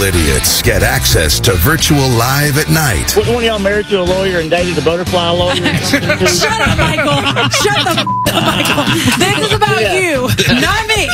idiots get access to virtual live at night. Was one of y'all married to a lawyer and dated a butterfly lawyer? Shut up, Michael. Shut the up, Michael. This is about you, not me.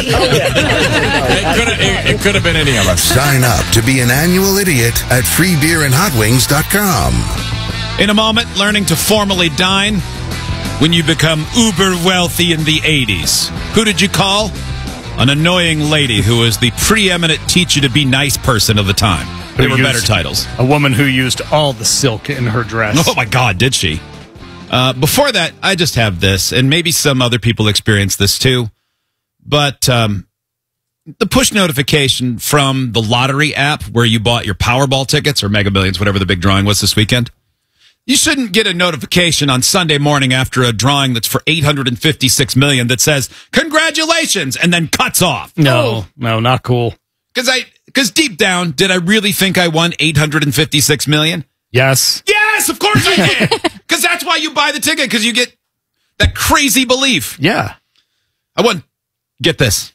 It could have been any of us. Sign up to be an annual idiot at freebeerandhotwings.com. In a moment, learning to formally dine when you become uber wealthy in the 80s. Who did you call? An annoying lady who was the preeminent teach you to be nice person of the time. There were better titles. A woman who used all the silk in her dress. Oh my God, did she? Before that, I just have this, and maybe some other people experience this too. But the push notification from the lottery app where you bought your Powerball tickets or Mega Millions, whatever the big drawing was this weekend. You shouldn't get a notification on Sunday morning after a drawing that's for $856 million that says, congratulations, and then cuts off. No, not cool. Because deep down, did I really think I won $856 million? Yes. Yes, of course I did. Because that's why you buy the ticket, because you get that crazy belief. Yeah. I won. Get this.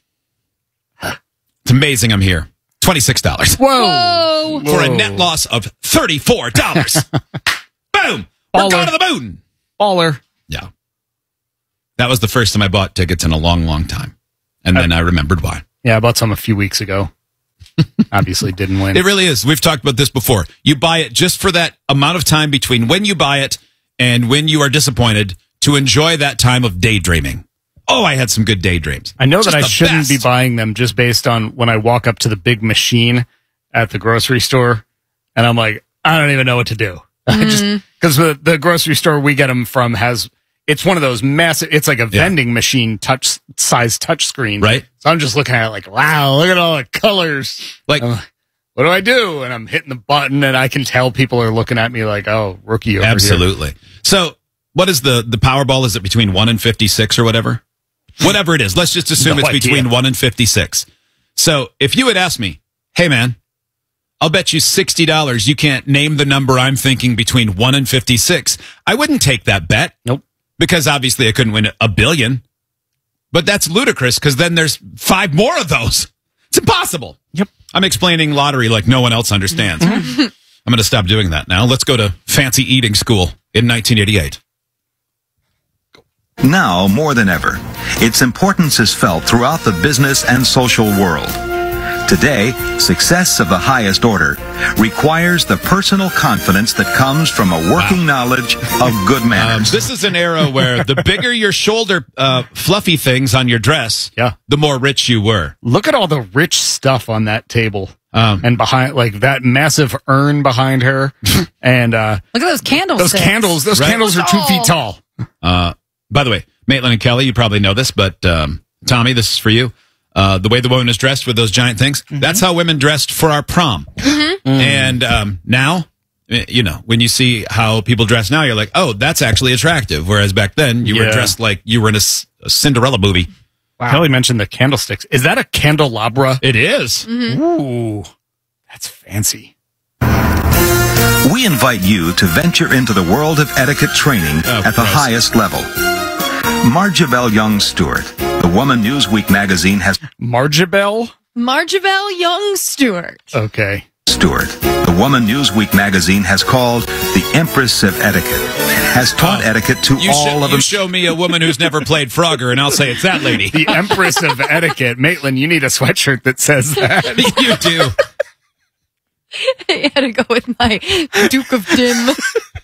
It's amazing I'm here. $26. Whoa. For a net loss of $34. Boom! We're going to the moon! Baller. Yeah. That was the first time I bought tickets in a long, long time. And then I remembered why. Yeah, I bought some a few weeks ago. Obviously didn't win. It really is. We've talked about this before. You buy it just for that amount of time between when you buy it and when you are disappointed to enjoy that time of daydreaming. Oh, I had some good daydreams. I know that I shouldn't be buying them just based on when I walk up to the big machine at the grocery store and I'm like, I don't even know what to do. Because the grocery store we get them from it's one of those massive, it's like a vending machine size touch screen. Right. So I'm just looking at it like, wow, look at all the colors. Like, what do I do? And I'm hitting the button and I can tell people are looking at me like, oh, rookie over absolutely. here. So what is the Powerball? Is it between 1 and 56 or whatever? Whatever it is. Let's just assume it's between 1 and 56. So if you had asked me, hey man, I'll bet you $60 you can't name the number I'm thinking between 1 and 56. I wouldn't take that bet. Nope. Because obviously I couldn't win $1 billion. But that's ludicrous because then there's 5 more of those. It's impossible. Yep. I'm explaining lottery like no one else understands. I'm going to stop doing that now. Let's go to fancy eating school in 1988. Now more than ever, its importance is felt throughout the business and social world. Today, success of the highest order requires the personal confidence that comes from a working knowledge of good manners. This is an era where the bigger your shoulder fluffy things on your dress, the more rich you were. Look at all the rich stuff on that table. And behind, like that massive urn behind her. And look at those candles. Those candles are 2 feet tall. By the way, Maitland and Kelly, you probably know this, but Tommy, this is for you. The way the woman is dressed with those giant things, that's how women dressed for our prom. And now, you know, when you see how people dress now, you're like, oh, that's actually attractive. Whereas back then, you were dressed like you were in a Cinderella movie. Wow. Kelly mentioned the candlesticks. Is that a candelabra? It is. Ooh, that's fancy. We invite you to venture into the world of etiquette training at the highest level. Marjabelle Young Stewart, the Woman Newsweek magazine has... Marjabelle Young Stewart. Okay. Stewart, the Woman Newsweek magazine has called the Empress of Etiquette, has taught etiquette to all of them. You show me a woman who's never played Frogger, and I'll say it's that lady. The Empress of Etiquette. Maitland, you need a sweatshirt that says that. You do. I had to go with my Duke of Dim.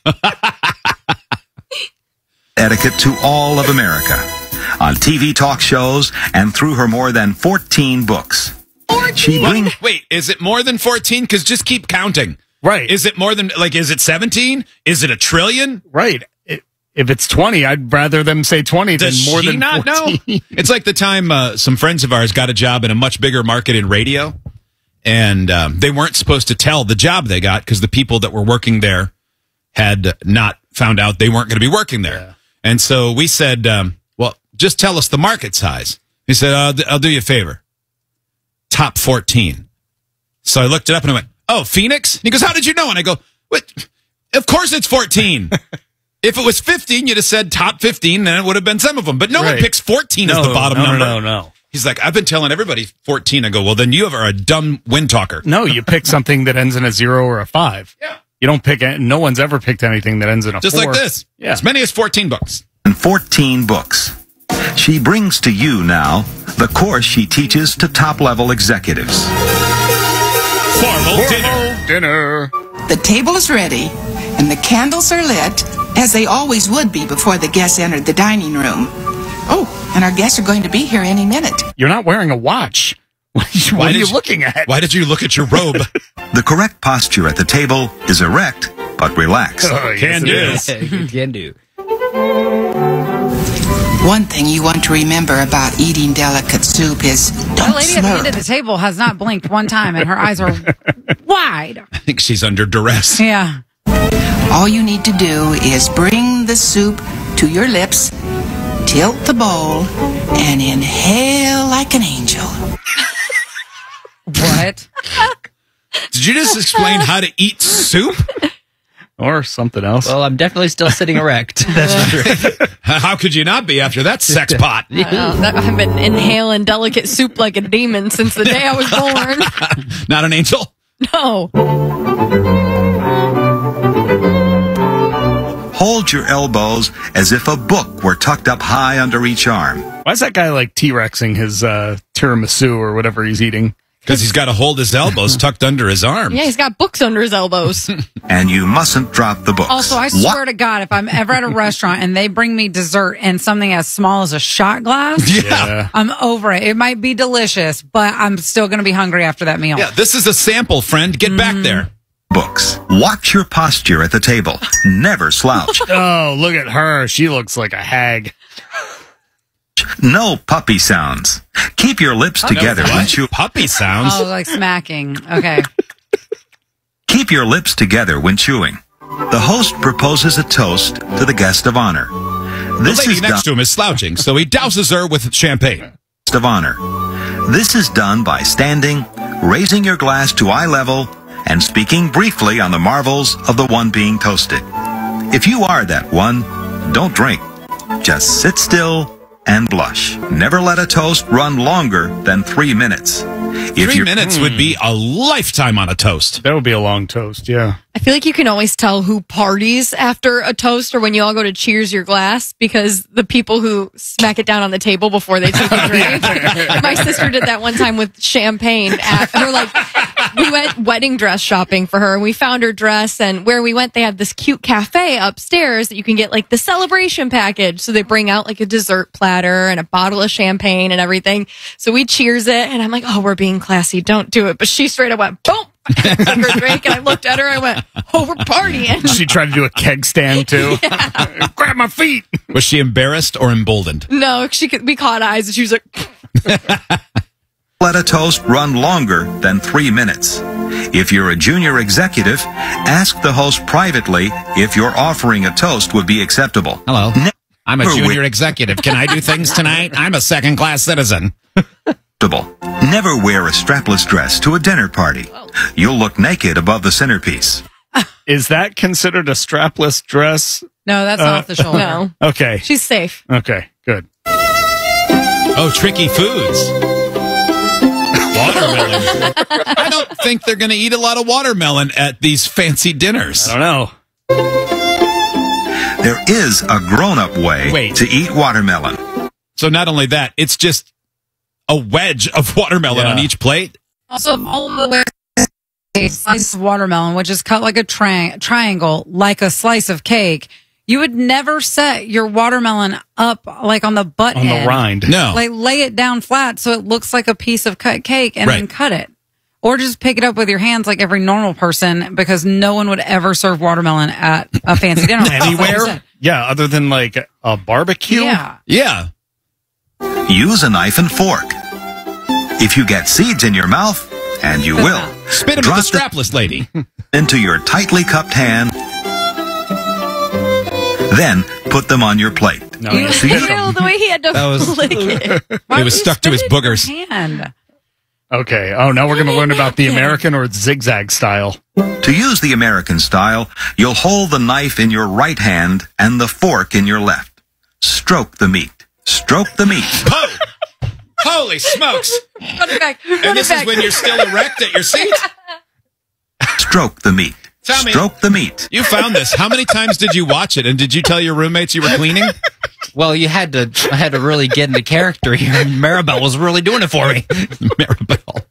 Etiquette to all of America, on TV talk shows and through her more than 14 books. 14? Wait, is it more than 14? Because just keep counting. Right. Is it more than, like, is it 17? Is it a trillion? Right. If it's 20, I'd rather them say 20 than more than 14. Does she not know? It's like the time some friends of ours got a job in a much bigger market in radio, and they weren't supposed to tell the job they got because the people that were working there had not found out they weren't going to be working there. Yeah. And so we said, well, just tell us the market size. He said, I'll do you a favor. Top 14. So I looked it up and I went, oh, Phoenix? And he goes, how did you know? And I go, what? Of course it's 14. If it was 15, you'd have said top 15, then it would have been some of them. But no one picks 14 as the bottom number. No. He's like, I've been telling everybody 14. I go, well, then you are a dumb wind talker. No, you pick something that ends in a 0 or a 5. Yeah. You don't pick it. No one's ever picked anything that ends in a 4. Just like this. Yeah. As many as 14 books. And 14 books. She brings to you now the course she teaches to top-level executives. Formal dinner. The table is ready, and the candles are lit, as they always would be before the guests entered the dining room. Oh, and our guests are going to be here any minute. You're not wearing a watch. What are you looking at? Why did you look at your robe? The correct posture at the table is erect, but relaxed. Oh, Can yes, do. it is. Can do. One thing you want to remember about eating delicate soup is The don't lady at the end of slurp. the table has not blinked one time, and her eyes are wide. I think she's under duress. Yeah. All you need to do is bring the soup to your lips, tilt the bowl, and inhale like an angel. What? Did you just explain how to eat soup? Or something else. Well, I'm definitely still sitting erect. That's true. How could you not be after that sex pot? I've been inhaling delicate soup like a demon since the day I was born. Not an angel? No. Hold your elbows as if a book were tucked up high under each arm. Why is that guy like T-Rexing his tiramisu or whatever he's eating? Because he's got to hold his elbows tucked under his arms. Yeah, he's got books under his elbows. And you mustn't drop the books. Also, I swear to God, if I'm ever at a restaurant and they bring me dessert and something as small as a shot glass, Yeah. I'm over it. It might be delicious, but I'm still going to be hungry after that meal. Yeah, this is a sample, friend. Get back there. Books. Watch your posture at the table. Never slouch. Oh, look at her. She looks like a hag. No puppy sounds. Keep your lips together when chewing. Puppy sounds. Oh, like smacking. Okay. Keep your lips together when chewing. The host proposes a toast to the guest of honor. The This lady is next to him is slouching, so he douses her with champagne. guest of honor. This is done by standing, raising your glass to eye level, and speaking briefly on the marvels of the one being toasted. If you are that one, don't drink. Just sit still and blush. Never let a toast run longer than 3 minutes. If 3 you're- minutes would be a lifetime on a toast. That would be a long toast, yeah. I feel like you can always tell who parties after a toast or when you all go to cheers your glass because the people who smack it down on the table before they take a drink. My sister did that one time with champagne. We went wedding dress shopping for her and we found her dress, and where we went they have this cute cafe upstairs that you can get like the celebration package. So they bring out like a dessert platter and a bottle of champagne and everything. So we cheers it and I'm like, oh, we're being classy. Don't do it. But she straight up went, boom. I took her drink and I looked at her. I went, oh, we're partying. She tried to do a keg stand, too. Grab my feet. Was she embarrassed or emboldened? No, we caught eyes and she was like, let a toast run longer than 3 minutes. If you're a junior executive, ask the host privately if your offering a toast would be acceptable. Hello. I'm a Never junior wi- executive. Can I do things tonight? I'm a second-class citizen. Never wear a strapless dress to a dinner party. You'll look naked above the centerpiece. Is that considered a strapless dress? No, that's off the shoulder. no, Okay. she's safe. Okay, good. Oh, tricky foods. Watermelon. I don't think they're going to eat a lot of watermelon at these fancy dinners. I don't know. There is a grown-up way Wait. to eat watermelon. So not only that, it's just a wedge of watermelon Yeah. on each plate. Also, all the way a slice of watermelon, which is cut like a triangle, like a slice of cake. You would never set your watermelon up like on the butt On end. the rind. No. Like lay it down flat so it looks like a piece of cut cake and then Right. cut it. Or just pick it up with your hands like every normal person, because no one would ever serve watermelon at a fancy dinner. Anywhere? Yeah, other than like a barbecue? Yeah. Yeah. Use a knife and fork. If you get seeds in your mouth, and you will, Spit him at drop the strapless lady. into your tightly cupped hand. Then put them on your plate. No, you see Ew, the way he had to That was- flick it. Why It was would you stuck to his spit it in your boogers. hand? Okay. Oh, now we're going to learn about the American or zigzag style. To use the American style, you'll hold the knife in your right hand and the fork in your left. Stroke the meat. Stroke the meat. Holy smokes! Run it back. And this is when you're still erect at your seat? Stroke the meat. Tommy. Stroke the meat. You found this. How many times did you watch it? And did you tell your roommates you were cleaning? Well, I had to really get into character here, and Maribel was really doing it for me. Maribel.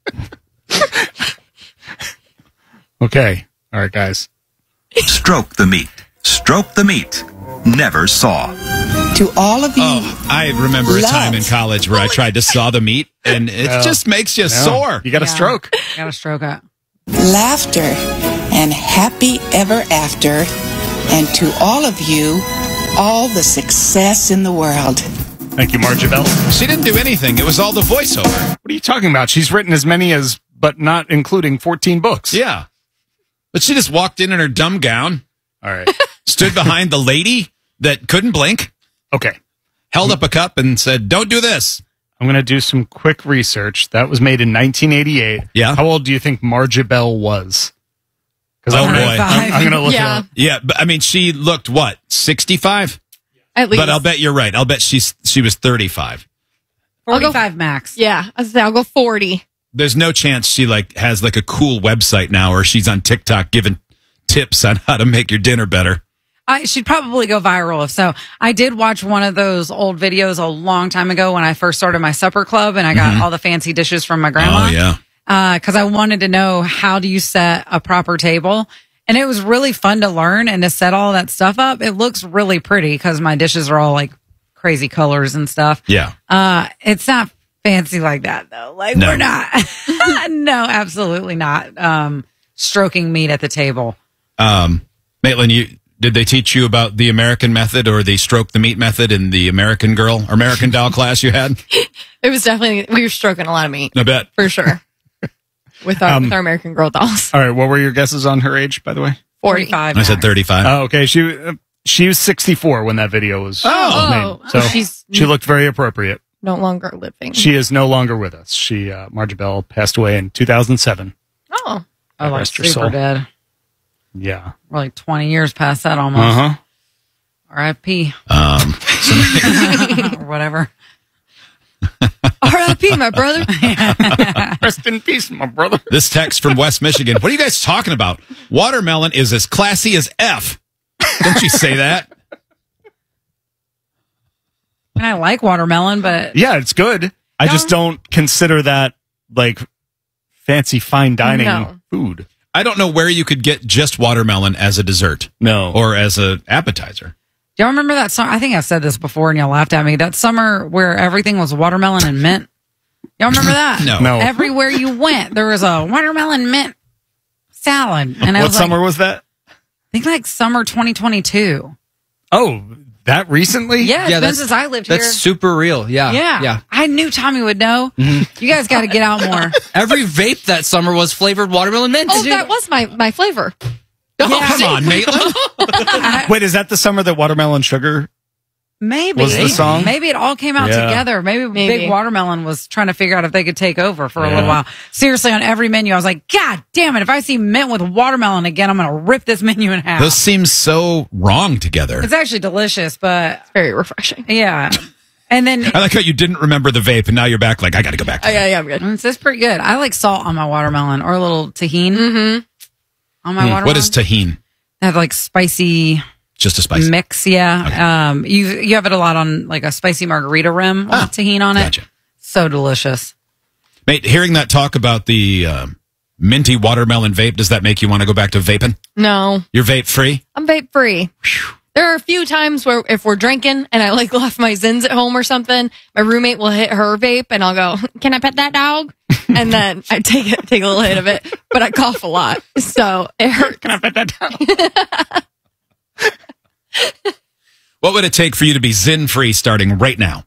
Okay. All right, guys. Stroke the meat. Stroke the meat. Never saw. To all of you, Oh, I remember a time in college where I tried to saw the meat, and it just makes you sore. You got a Yeah. stroke. Got a stroke out. laughter and happy ever after. And to all of you, all the success in the world. Thank you, Marjabelle. She didn't do anything. It was all the voiceover. What are you talking about? She's written as many as, but not including 14 books. Yeah. But she just walked in her dumb gown, All right. stood behind the lady that couldn't blink, Okay. held up a cup and said, "Don't do this." I'm going to do some quick research. That was made in 1988. Yeah. How old do you think Marjabelle was? Because Oh, I'm boy. going to look it Yeah. up. Yeah, but I mean, she looked, what, 65? At least. But I'll bet you're right. I'll bet she was 35. I'll go- 45 max. Yeah. I'll go 40. There's no chance she has a cool website now, or she's on TikTok giving tips on how to make your dinner better. She'd probably go viral if so. I did watch one of those old videos a long time ago when I first started my supper club and I got all the fancy dishes from my grandma. Oh, yeah. Because I wanted to know how do you set a proper table. And it was really fun to learn and to set all that stuff up. It looks really pretty because my dishes are all like crazy colors and stuff. Yeah. It's not fancy like that though. Like No. we're not. No, absolutely not. Stroking meat at the table. Maitland, did they teach you about the American method or the stroke the meat method in the American Girl or American Doll class you had? It was definitely, we were stroking a lot of meat. I bet. For sure. With our American Girl dolls. All right. What were your guesses on her age, by the way? 45. I said 35. Oh, okay. She was 64 when that video was Oh. made. So She's she looked very appropriate. no longer living. She is no longer with us. She, Marjabelle, passed away in 2007. Oh. Oh, like Rest her super soul. dead. Yeah. We're like 20 years past that almost. Uh-huh. R.I.P. or whatever. R.I.P. my brother. Rest in peace, my brother. This text from West Michigan. What are you guys talking about? Watermelon is as classy as F. Don't you say that? And I like watermelon, but Yeah, it's good. I just don't consider that like fancy fine dining No. food. I don't know where you could get just watermelon as a dessert No. or as an appetizer. do y'all remember that summer? I think I've said this before and y'all laughed at me. That summer where everything was watermelon and mint. Y'all remember that? No. Everywhere you went, there was a watermelon mint salad. And I What was summer like, was that? I think like summer 2022. Oh, that recently? Yeah, it's been that's- since I lived That's here. super real. Yeah. Yeah. I knew Tommy would know. You guys got to get out more. Every vape that summer was flavored watermelon mint. Oh, that was my flavor. Oh, come on, Maitland. Wait, is that the summer that Watermelon Sugar? Maybe. Was the song? Maybe it all came out Yeah. together. Maybe Maybe. Big Watermelon was trying to figure out if they could take over for a Yeah. little while. Seriously, on every menu, I was like, God damn it. If I see mint with watermelon again, I'm going to rip this menu in half. Those seem so wrong together. It's actually delicious, but Very refreshing. yeah. And then I like how you didn't remember the vape and now you're back like, I got to go back. Oh, yeah, I'm good. it's pretty good. I like salt on my watermelon or a little tahini on my watermelon. What is tahini? They have like spicy Just a spice. mix. Yeah. You have it a lot on like a spicy margarita rim with tahini on it. Gotcha. So delicious. Mate, hearing that talk about the minty watermelon vape, does that make you want to go back to vaping? No, You're vape free? I'm vape free. There are a few times where if we're drinking and I like left my Zins at home or something, my roommate will hit her vape and I'll go, "Can I pet that dog?" And then I take a little hit of it, but I cough a lot, so it hurts. Can I put that down? What would it take for you to be Zyn free starting right now?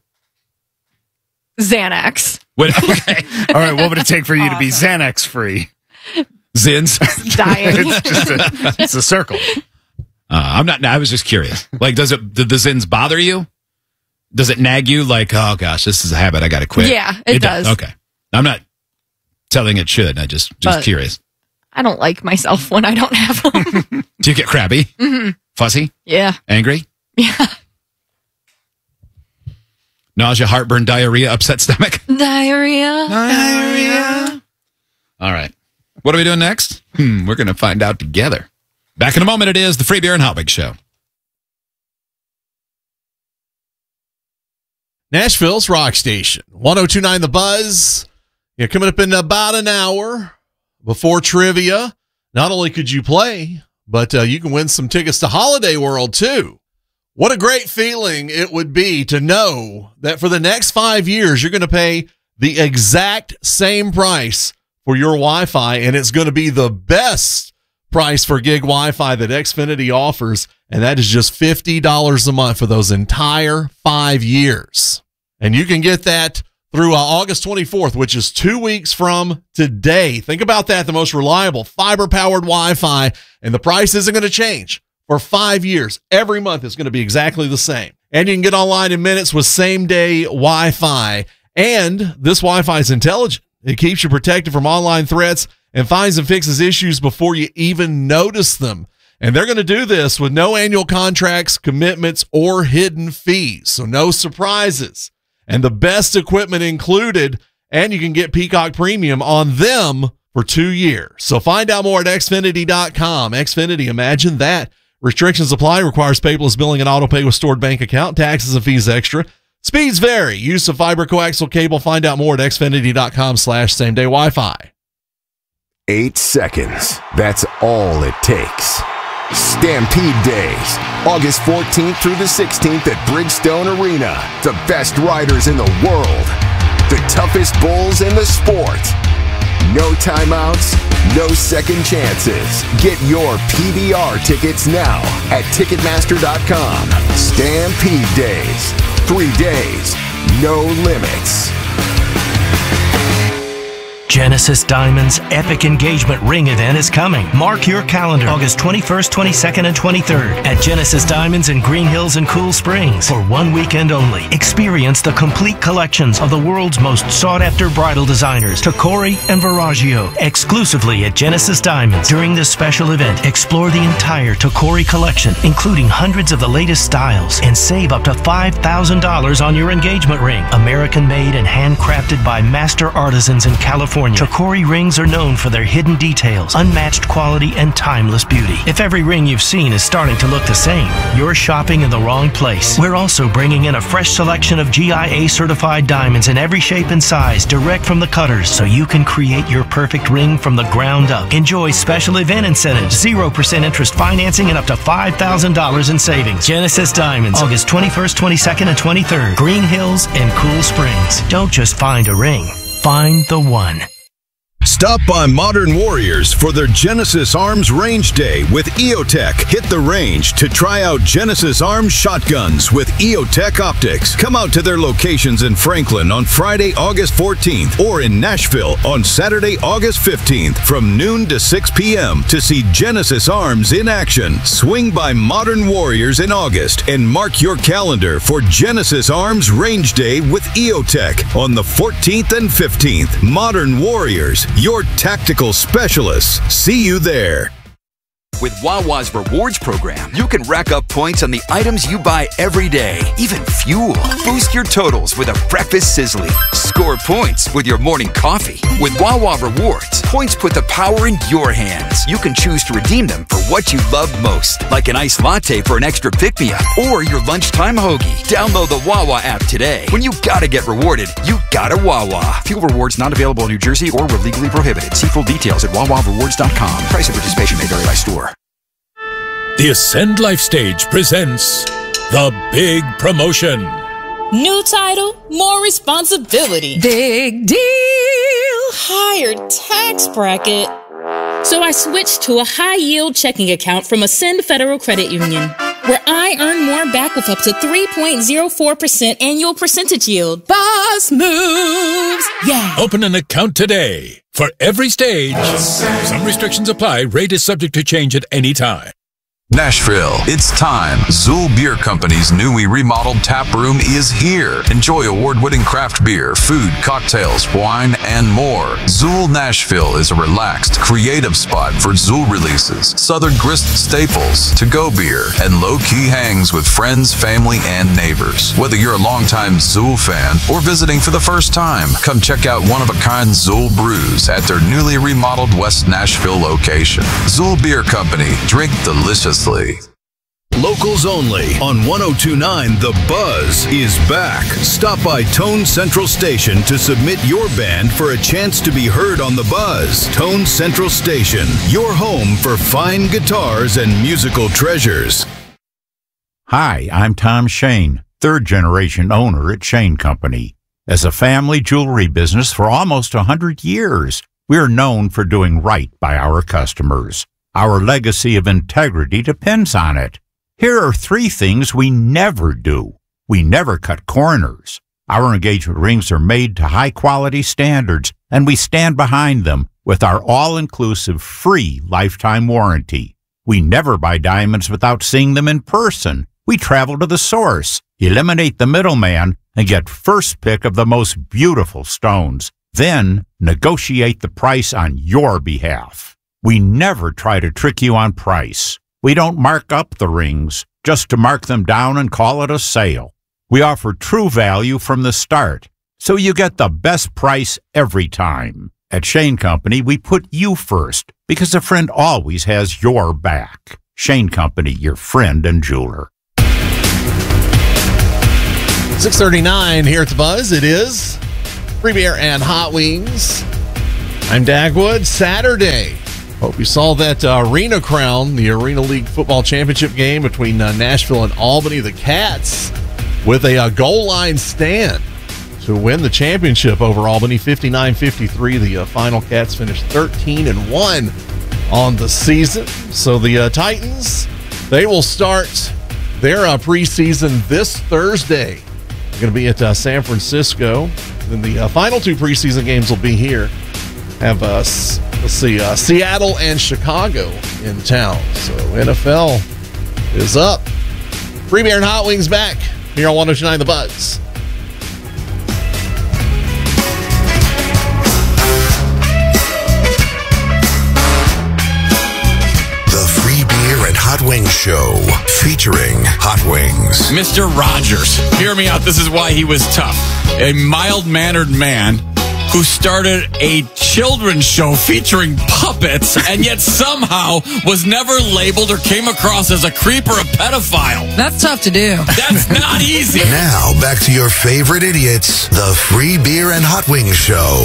Xanax. Okay. All right, what would it take for you to be Xanax free? Zins? Dying. It's just it's a circle. I'm not, I was just curious. Like, did the Zins bother you? Does it nag you? Like, oh gosh, this is a habit. I got to quit. Yeah, it does. Okay. I'm not telling it should. I just But- curious. I don't like myself when I don't have them. Do you get crabby? Fussy? Yeah. Angry? Yeah. Nausea, heartburn, diarrhea, upset stomach. Diarrhea. All right. What are we doing next? We're going to find out together. Back in a moment, it is the Free Beer and Hot Wings Show. Nashville's Rock Station, 102.9 The Buzz. Yeah, coming up in about an hour before trivia. Not only could you play, but you can win some tickets to Holiday World, too. What a great feeling it would be to know that for the next 5 years, you're going to pay the exact same price for your Wi-Fi, and it's going to be the best price for gig Wi-Fi that Xfinity offers, and that is just $50 a month for those entire 5 years. And you can get that through August 24th, which is 2 weeks from today. Think about that, the most reliable fiber-powered Wi-Fi, and the price isn't going to change for 5 years. Every month it's going to be exactly the same. And you can get online in minutes with same-day Wi-Fi. And this Wi-Fi is intelligent. It keeps you protected from online threats and finds and fixes issues before you even notice them. And they're going to do this with no annual contracts, commitments, or hidden fees. So no surprises. And the best equipment included, and you can get Peacock Premium on them for 2 years. So find out more at Xfinity.com. Xfinity, imagine that. Restrictions apply. Requires paperless billing and auto pay with stored bank account. Taxes and fees extra. Speeds vary. Use of fiber coaxial cable. Find out more at Xfinity.com/same-day Wi-Fi. 8 seconds. That's all it takes. Stampede Days, August 14th through the 16th at Bridgestone Arena. The best riders in the world. The toughest bulls in the sport. No timeouts, no second chances. Get your PBR tickets now at Ticketmaster.com. Stampede Days. 3 days, no limits. Genesis Diamonds' epic engagement ring event is coming. Mark your calendar. August 21st, 22nd, and 23rd at Genesis Diamonds in Green Hills and Cool Springs for 1 weekend only. Experience the complete collections of the world's most sought-after bridal designers, Tacori and Verragio, exclusively at Genesis Diamonds. During this special event, explore the entire Tacori collection, including hundreds of the latest styles, and save up to $5,000 on your engagement ring. American-made and handcrafted by master artisans in California. Tacori rings are known for their hidden details, unmatched quality, and timeless beauty. If every ring you've seen is starting to look the same, you're shopping in the wrong place. We're also bringing in a fresh selection of GIA-certified diamonds in every shape and size, direct from the cutters, so you can create your perfect ring from the ground up. Enjoy special event incentives, 0% interest financing, and up to $5,000 in savings. Genesis Diamonds, August 21st, 22nd, and 23rd, Green Hills and Cool Springs. Don't just find a ring. Find the one. Stop by Modern Warriors for their Genesis Arms Range Day with EOTech. Hit the range to try out Genesis Arms shotguns with EOTech optics. Come out to their locations in Franklin on Friday, August 14th or in Nashville on Saturday, August 15th from noon to 6 p.m. to see Genesis Arms in action. Swing by Modern Warriors in August and mark your calendar for Genesis Arms Range Day with EOTech on the 14th and 15th. Modern Warriors, your tactical specialists. See you there. With Wawa's Rewards program, you can rack up points on the items you buy every day, even fuel. Boost your totals with a breakfast sizzly. Score points with your morning coffee. With Wawa Rewards, points put the power in your hands. You can choose to redeem them for what you love most, like an iced latte for an extra pick-me-up or your lunchtime hoagie. Download the Wawa app today. When you gotta get rewarded, you gotta Wawa. Fuel rewards not available in New Jersey or were legally prohibited. See full details at wawarewards.com. Price and participation may vary by store. The Ascend Life Stage presents The Big Promotion. New title, more responsibility. Big deal. Higher tax bracket. So I switched to a high-yield checking account from Ascend Federal Credit Union, where I earn more back with up to 3.04% annual percentage yield. Boss moves. Yeah. Open an account today. For every stage, some restrictions apply. Rate is subject to change at any time. Nashville, it's time. Zool Beer Company's newly remodeled tap room is here. Enjoy award-winning craft beer, food, cocktails, wine, and more. Zool Nashville is a relaxed, creative spot for Zool releases, Southern Grist staples, to-go beer, and low-key hangs with friends, family, and neighbors. Whether you're a longtime Zool fan or visiting for the first time, come check out one-of-a-kind Zool brews at their newly remodeled West Nashville location. Zool Beer Company. Drink deliciously. Locals only on 1029 The Buzz is back. Stop by Tone Central Station to submit your band for a chance to be heard on The Buzz. Tone Central Station, your home for fine guitars and musical treasures. Hi, I'm Tom Shane, third-generation owner at Shane Company. As a family jewelry business for almost 100 years, we are known for doing right by our customers. Our legacy of integrity depends on it. Here are 3 things we never do. We never cut corners. Our engagement rings are made to high-quality standards, and we stand behind them with our all-inclusive free lifetime warranty. We never buy diamonds without seeing them in person. We travel to the source, eliminate the middleman, and get first pick of the most beautiful stones. Then negotiate the price on your behalf. We never try to trick you on price. We don't mark up the rings just to mark them down and call it a sale. We offer true value from the start, so you get the best price every time. At Shane Company, we put you first because a friend always has your back. Shane Company, your friend and jeweler. 6:39 here at The Buzz. It is free beer and hot wings. I'm Dagwood. Saturday. Hope you saw that Arena Crown, the Arena League Football Championship game between Nashville and Albany. The Cats with a goal line stand to win the championship over Albany, 59-53. The final Cats finished 13-1 on the season. So the Titans, they will start their preseason this Thursday. They're going to be at San Francisco. Then the final 2 preseason games will be here. Have Seattle and Chicago in town. So NFL is up. Free beer and hot wings back here on 1029 The Buzz. The Free Beer and Hot Wings Show, featuring Hot Wings. Mr. Rogers, hear me out. This is why he was tough. A mild-mannered man who started a children's show featuring puppets and yet somehow was never labeled or came across as a creep or a pedophile. That's tough to do. That's not easy. Now, back to your favorite idiots, the Free Beer and Hot Wings Show.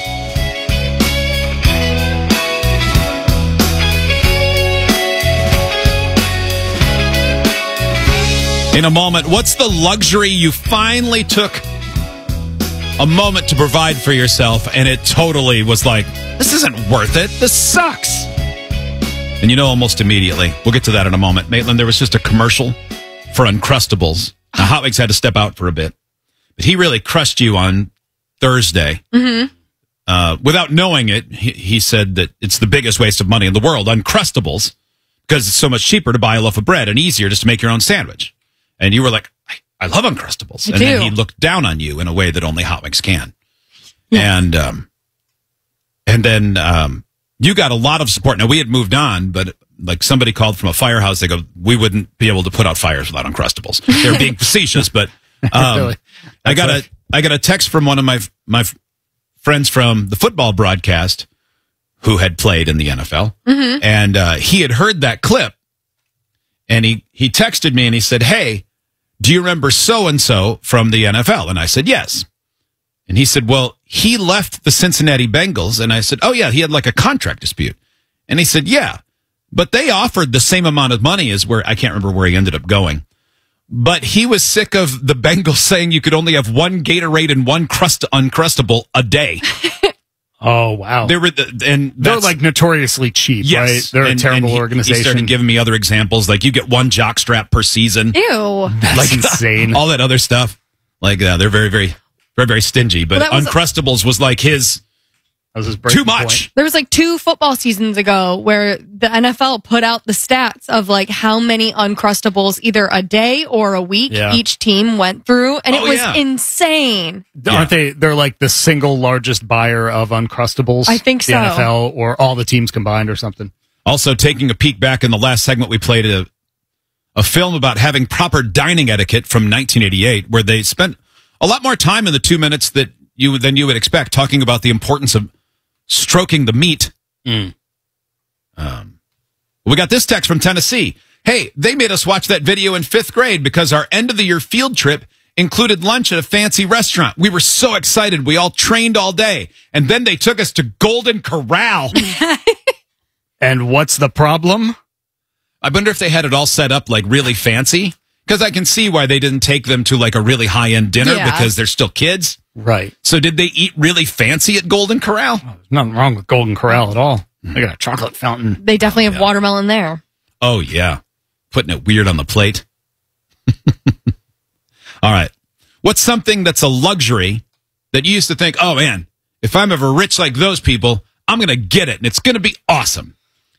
In a moment, what's the luxury you finally took a moment to provide for yourself, and it totally was like, this isn't worth it. This sucks. And you know almost immediately. We'll get to that in a moment. Maitland, there was just a commercial for Uncrustables. Now, Hot Wings had to step out for a bit. But he really crushed you on Thursday. Mm-hmm. Without knowing it, he said that it's the biggest waste of money in the world, Uncrustables, because it's so much cheaper to buy a loaf of bread and easier just to make your own sandwich. And you were like, I love Uncrustables. And then he looked down on you in a way that only Hot Wings can. Yeah. And then you got a lot of support. Now, we had moved on, but like somebody called from a firehouse. They go, we wouldn't be able to put out fires without Uncrustables. They're being facetious, but really? I got a text from one of my friends from the football broadcast who had played in the NFL. Mm-hmm. And he had heard that clip. And he texted me and he said, hey, do you remember so-and-so from the NFL? And I said, yes. And he said, well, he left the Cincinnati Bengals. And I said, oh, yeah, he had like a contract dispute. And he said, yeah, but they offered the same amount of money as where, I can't remember where he ended up going. But he was sick of the Bengals saying you could only have one Gatorade and one Uncrustable a day. Oh, wow. They're like notoriously cheap, yes, right? They're a terrible organization. He started giving me other examples, like you get one jockstrap per season. Ew. That's insane. All that other stuff. Like, they're very, very, very, very stingy. But Uncrustables was like his That was his Too much. There was like 2 football seasons ago where the NFL put out the stats of like how many Uncrustables either a day or a week each team went through, and it was insane. Aren't they? They're like the single largest buyer of Uncrustables. I think so. The NFL or all the teams combined or something. Also, taking a peek back in the last segment, we played a film about having proper dining etiquette from 1988, where they spent a lot more time in the 2 minutes than you would expect, talking about the importance of stroking the meat. We got this text from Tennessee. Hey, they made us watch that video in 5th grade because our end of the year field trip included lunch at a fancy restaurant. We were so excited. We all trained all day. And then they took us to Golden Corral. And what's the problem? I wonder if they had it all set up like really fancy. Because I can see why they didn't take them to like a really high-end dinner because they're still kids. Right. So did they eat really fancy at Golden Corral? There's nothing wrong with Golden Corral at all. They got a chocolate fountain. They definitely have watermelon there. Oh, yeah. Putting it weird on the plate. All right. What's something that's a luxury that you used to think, oh, man, if I'm ever rich like those people, I'm going to get it, and it's going to be awesome.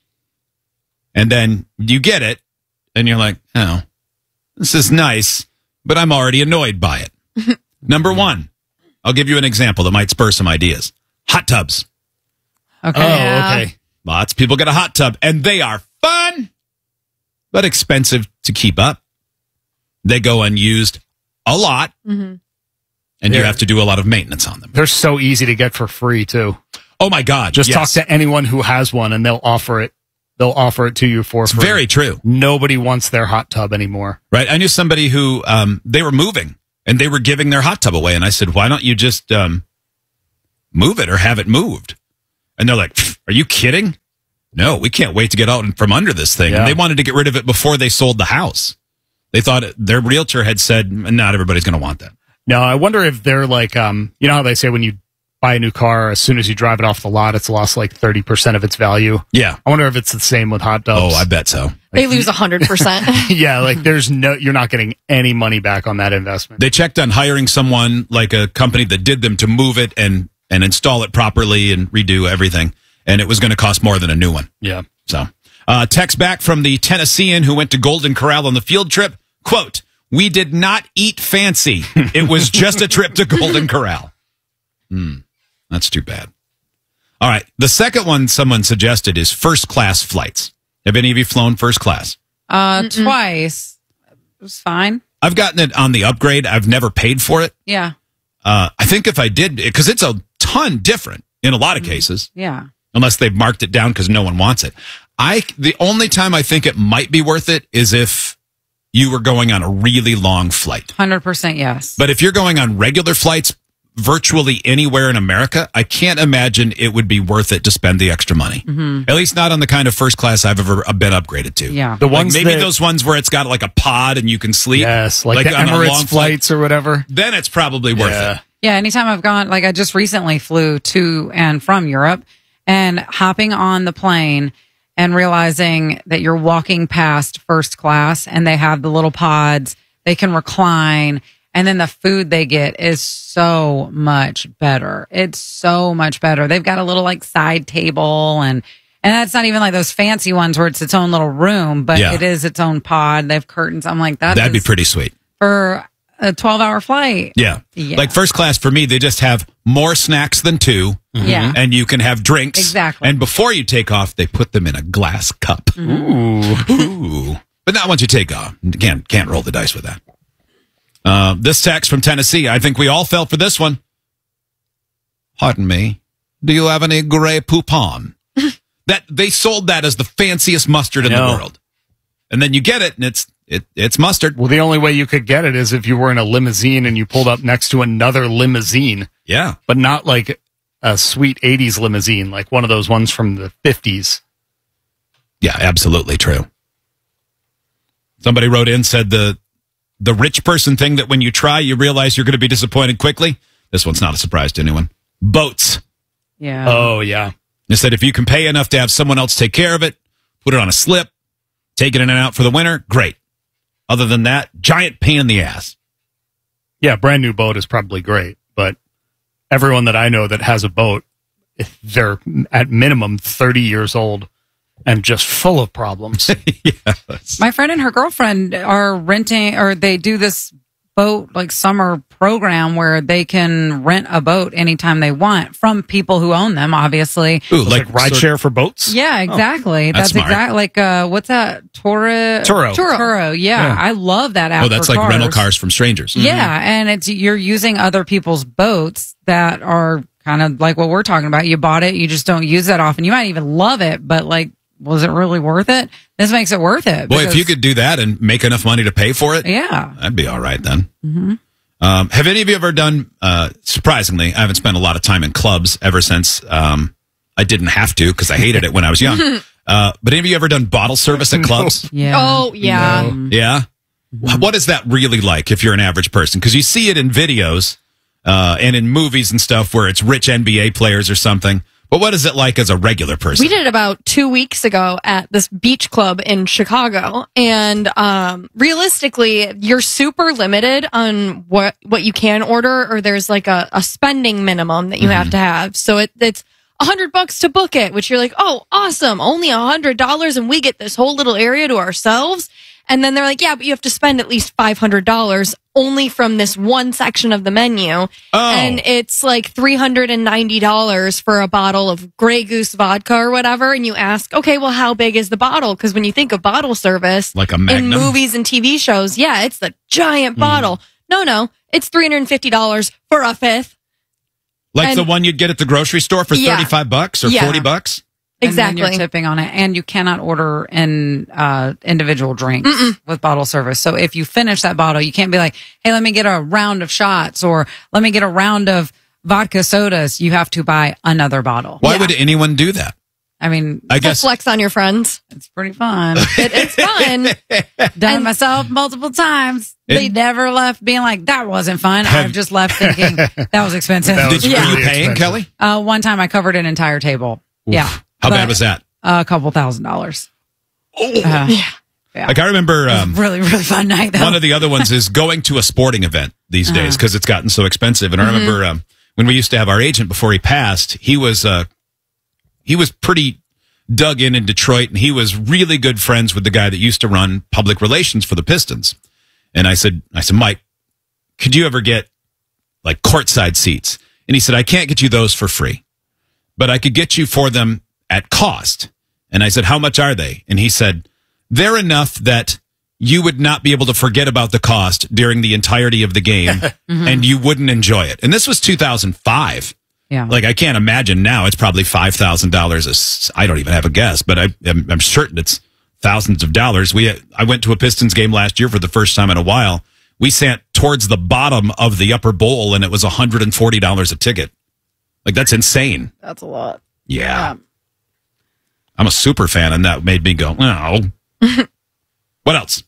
And then you get it, and you're like, oh, this is nice, but I'm already annoyed by it. Number 1, I'll give you an example that might spur some ideas. Hot tubs. Okay. Okay. Lots of people get a hot tub, and they are fun, but expensive to keep up. They go unused a lot, and you have to do a lot of maintenance on them. They're so easy to get for free, too. Oh, my God. Just talk to anyone who has one, and they'll offer it. They'll offer it to you for free. Very true. Nobody wants their hot tub anymore. Right. I knew somebody who they were moving and they were giving their hot tub away. And I said, why don't you just move it or have it moved? And they're like, are you kidding? No, we can't wait to get out from under this thing. Yeah. And they wanted to get rid of it before they sold the house. They thought their realtor had said, not everybody's going to want that. No, I wonder if they're like, you know how they say when you buy a new car, as soon as you drive it off the lot, it's lost like 30% of its value. Yeah. I wonder if it's the same with hot tubs. Oh, I bet so. They lose 100%. Yeah, like you're not getting any money back on that investment. They checked on hiring someone like a company that did them to move it and install it properly and redo everything. And it was going to cost more than a new one. Yeah. So, text back from the Tennessean who went to Golden Corral on the field trip. Quote, we did not eat fancy. It was just a trip to Golden Corral. That's too bad. All right. The second one someone suggested is first class flights. Have any of you flown first class? Twice. It was fine. I've gotten it on the upgrade. I've never paid for it. Yeah. I think if I did, because it's a ton different in a lot of cases. Yeah. Unless they've marked it down because no one wants it. The only time I think it might be worth it is if you were going on a really long flight. 100% yes. But if you're going on regular flights, virtually anywhere in America, I can't imagine it would be worth it to spend the extra money. At least not on the kind of first class I've ever been upgraded to. Yeah. The ones maybe those ones where it's got like a pod and you can sleep. Yes, like the on a long Emirates flights or whatever. Then it's probably worth it. Yeah, anytime I've gone, like I just recently flew to and from Europe, and hopping on the plane and realizing that you're walking past first class and they have the little pods, they can recline. And then the food they get is so much better. It's so much better. They've got a little like side table and that's not even like those fancy ones where it's its own little room, but it is its own pod. They have curtains. I'm like, that'd be pretty sweet for a 12-hour flight. Yeah. Like first class for me, they just have more snacks than 2. Yeah. And you can have drinks. Exactly. And before you take off, they put them in a glass cup. Ooh. But not once you take off. Can't roll the dice with that. This text from Tennessee, I think we all fell for this one. Pardon me. Do you have any Grey Poupon? That they sold that as the fanciest mustard in the world. And then you get it and it's mustard. Well, the only way you could get it is if you were in a limousine and you pulled up next to another limousine. Yeah. But not like a sweet 80s limousine, like one of those ones from the 50s. Yeah, absolutely true. Somebody wrote in, said the rich person thing that when you try, you realize you're going to be disappointed quickly. This one's not a surprise to anyone. Boats. Yeah. Oh, yeah. They said if you can pay enough to have someone else take care of it, put it on a slip, take it in and out for the winter, great. Other than that, giant pain in the ass. Yeah, brand new boat is probably great, but everyone that I know that has a boat, they're at minimum 30 years old and just full of problems. My friend and her girlfriend are renting, or they do this boat like summer program where they can rent a boat anytime they want from people who own them, obviously. Ooh, like rideshare for boats? Yeah, exactly. Oh, that's smart. exactly like what's that? Turo. Yeah, I love that app. Oh, that's for like cars. rental cars from strangers. Yeah, and you're using other people's boats that are kind of like what we're talking about. You bought it, you just don't use that often. You might even love it, but like, was it really worth it? This makes it worth it. Boy, if you could do that and make enough money to pay for it, yeah, that'd be all right then. Mm-hmm. Have any of you ever done, surprisingly, I haven't spent a lot of time in clubs ever since I didn't have to because I hated it when I was young. But any of you ever done bottle service at clubs? Yeah. Oh, yeah. No. Yeah? What is that really like if you're an average person? Because you see it in videos and in movies and stuff where it's rich NBA players or something. But what is it like as a regular person? We did it about 2 weeks ago at this beach club in Chicago. And realistically, you're super limited on what you can order, or there's like a spending minimum that you have to have. So it's $100 to book it, which you're like, oh, awesome. Only $100 and we get this whole little area to ourselves. And then they're like, yeah, but you have to spend at least $500 only from this one section of the menu. Oh. And it's like $390 for a bottle of Grey Goose vodka or whatever. And you ask, okay, well, how big is the bottle? Because when you think of bottle service, like a in Magnum? movies and TV shows, yeah, it's the giant bottle. No, it's $350 for a fifth. Like And- the one you'd get at the grocery store for Yeah. $35 or Yeah. $40? Exactly. Exactly. And then you're tipping on it, and you cannot order in individual drinks with bottle service. So if you finish that bottle, you can't be like, "Hey, let me get a round of shots," or "Let me get a round of vodka sodas." You have to buy another bottle. Why would anyone do that? I mean, I To guess flex on your friends. it's pretty fun. It's fun. Done it myself multiple times. They never left being like, "That wasn't fun." I've just left thinking that was expensive. That was Were really you paying, expensive. Kelly? One time I covered an entire table. Yeah. How bad But was that? A couple $1,000s. Yeah. Like I remember Really, really fun night though. one of the other ones is going to a sporting event these days because it's gotten so expensive. And I remember when we used to have our agent before he passed, he was pretty dug in Detroit, and he was really good friends with the guy that used to run public relations for the Pistons. And I said, Mike, could you ever get like courtside seats? And he said, I can't get you those for free, but I could get you for them at cost. And I said, how much are they? And he said, they're enough that you would not be able to forget about the cost during the entirety of the game and you wouldn't enjoy it. And this was 2005. Yeah. Like I can't imagine now it's probably $5,000. I don't even have a guess, but I'm certain it's thousands of dollars. I went to a Pistons game last year for the first time in a while. We sat towards the bottom of the upper bowl and it was $140 a ticket. Like that's insane. That's a lot. Yeah. I'm a super fan, and that made me go, oh. What else?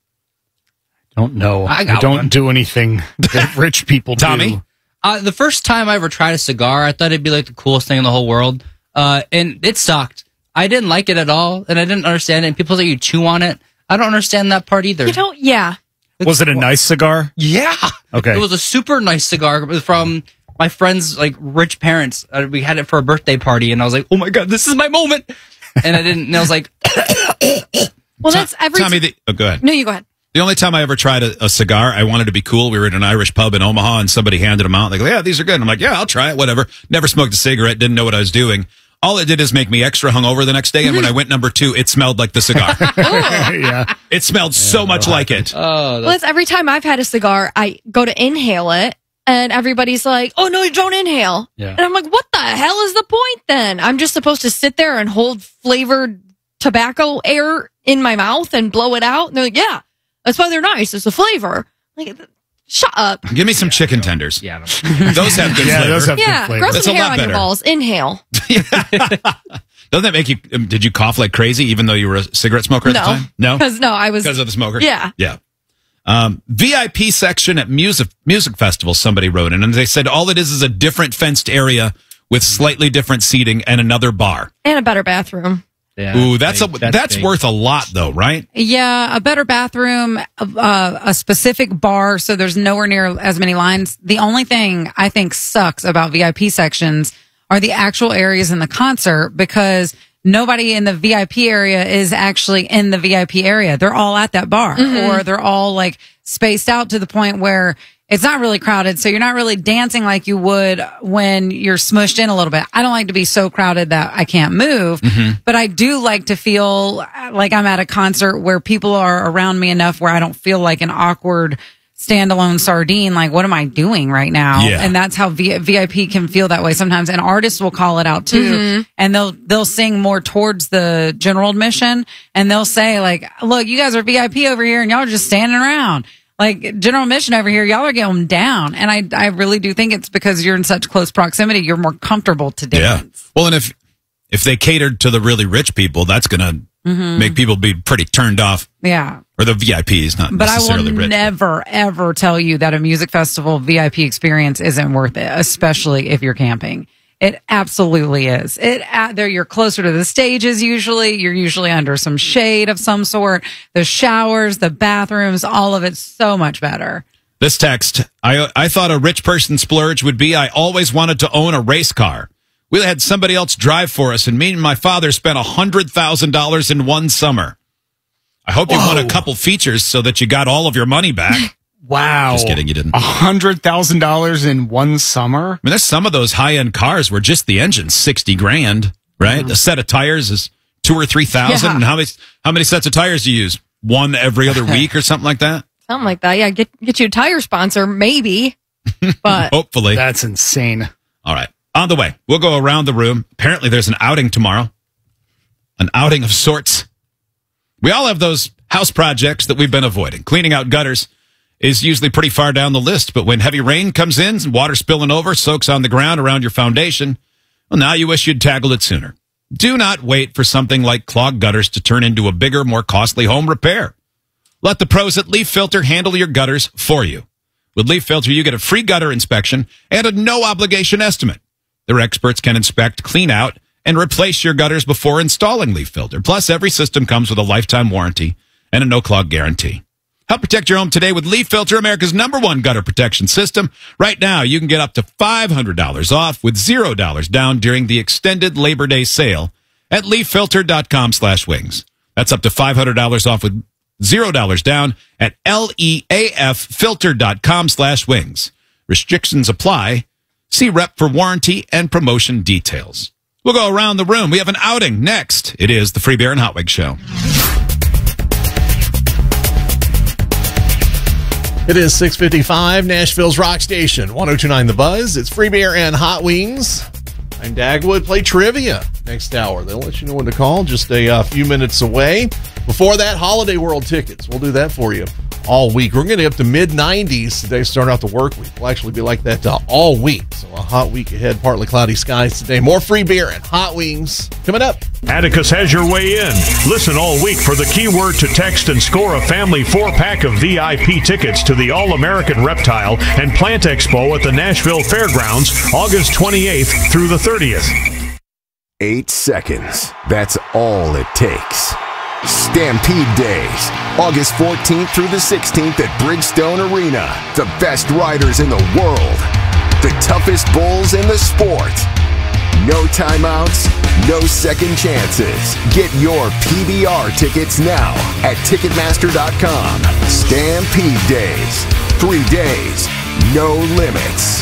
Don't know. I I got don't one. do anything that rich people Tommy? do. The first time I ever tried a cigar, I thought it'd be like the coolest thing in the whole world. And it sucked. I didn't like it at all, and I didn't understand it. And people say you chew on it. I don't understand that part either. You don't, yeah. Was it a nice cigar? Yeah. Okay. It was a super nice cigar. It was from my friend's like rich parents. We had it for a birthday party, and I was like, "Oh my god, this is my moment!" And I didn't. And I was like, Well, that's every. Tommy, go ahead. No, you go ahead. The only time I ever tried a cigar, I wanted to be cool. We were at an Irish pub in Omaha, and somebody handed them out. They go, yeah, these are good. And I'm like, yeah, I'll try it, whatever. Never smoked a cigarette, didn't know what I was doing. All it did is make me extra hungover the next day, and when I went number 2, it smelled like the cigar. Yeah. It smelled so much like it. "Oh, Well, it's every time I've had a cigar, I go to inhale it, and everybody's like, "Oh no, you don't inhale." Yeah. And I'm like, "What the hell is the point then? I'm just supposed to sit there and hold flavored tobacco air in my mouth and blow it out?" And they're like, "Yeah, that's why they're nice. It's the flavor." Like, shut up. Give me some chicken tenders. yeah." Those have good Yeah, flavor. those have Yeah, good flavor. grow That's some a hair lot on your better. balls. Inhale. Doesn't that make you, did you cough like crazy even though you were a cigarette smoker at the time? No? Because I was. Because of the smoker? Yeah. Yeah. VIP section at music festival, somebody wrote in, and they said all it is a different fenced area with slightly different seating and another bar. And a better bathroom. Yeah, Ooh, that's big. worth a lot though, right? Yeah, a better bathroom, a specific bar, so there's nowhere near as many lines. The only thing I think sucks about VIP sections are the actual areas in the concert, because nobody in the VIP area is actually in the VIP area. They're all at that bar, or they're all like spaced out to the point where it's not really crowded. So you're not really dancing like you would when you're smushed in a little bit. I don't like to be so crowded that I can't move, but I do like to feel like I'm at a concert where people are around me enough where I don't feel like an awkward standalone sardine. Like, what am I doing right now? Yeah. And that's how VIP can feel that way sometimes. And artists will call it out too. And they'll sing more towards the general admission, and they'll say like, look, you guys are VIP over here and y'all are just standing around. Like, general admission over here, y'all are getting down. And I really do think it's because you're in such close proximity, you're more comfortable to dance. Yeah. Well, and if they catered to the really rich people, that's going to make people be pretty turned off. Yeah. Or the VIPs, not But I necessarily will rich. never, ever tell you that a music festival VIP experience isn't worth it, especially if you're camping. It absolutely is. You're closer to the stages usually. You're usually under some shade of some sort. The showers, the bathrooms, all of it's so much better. This text, I thought a rich person splurge would be I always wanted to own a race car. We had somebody else drive for us, and me and my father spent $100,000 in one summer. I hope you won a couple features so that you got all of your money back. Wow. Just kidding, you didn't. $100,000 in one summer? I mean, there's some of those high-end cars where just the engine's $60,000, right? A set of tires is $2,000 or $3,000. Yeah. And how many sets of tires do you use? One every other week or something like that? Something like that. Yeah, get you a tire sponsor, maybe. But Hopefully. That's insane. All right. On the way, we'll go around the room. Apparently, there's an outing tomorrow. An outing of sorts. We all have those house projects that we've been avoiding. Cleaning out gutters is usually pretty far down the list, but when heavy rain comes in and water spilling over soaks on the ground around your foundation, well, now you wish you'd tackled it sooner. Do not wait for something like clogged gutters to turn into a bigger, more costly home repair. Let the pros at Leaf Filter handle your gutters for you. With Leaf Filter, you get a free gutter inspection and a no-obligation estimate. Their experts can inspect, clean out, and replace your gutters before installing Leaf Filter. Plus, every system comes with a lifetime warranty and a no-clog guarantee. Help protect your home today with Leaf Filter, America's #1 gutter protection system. Right now, you can get up to $500 off with $0 down during the extended Labor Day sale at leaffilter.com/wings. That's up to $500 off with $0 down at leaffilter.com/wings. Restrictions apply. See rep for warranty and promotion details. We'll go around the room. We have an outing next. It is the Free Beer and Hot Wings Show. It is 6:55, Nashville's Rock Station, 102.9 The Buzz. It's Free Beer and Hot Wings. I'm Dagwood. Play trivia next hour. They'll let you know when to call, just a few minutes away. Before that, Holiday World tickets. We'll do that for you all week. We're going to get up to mid-90s today, starting out the work week. We'll actually be like that all week. So a hot week ahead, partly cloudy skies today. More Free Beer and Hot Wings coming up. Atticus has your way in. Listen all week for the keyword to text and score a family 4-pack of VIP tickets to the All-American Reptile and Plant Expo at the Nashville Fairgrounds, August 28th through the 30th. 8 seconds. That's all it takes. Stampede Days, August 14th through the 16th at Bridgestone Arena. The best riders in the world. The toughest bulls in the sport. No timeouts, no second chances. Get your PBR tickets now at Ticketmaster.com. Stampede Days. 3 days, no limits.